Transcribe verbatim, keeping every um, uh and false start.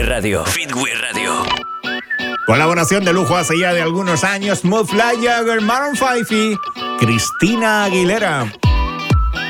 Radio. Fitway Radio. Colaboración de lujo hace ya de algunos años, Muff Like Jagger, Maroon cinco y Cristina Aguilera.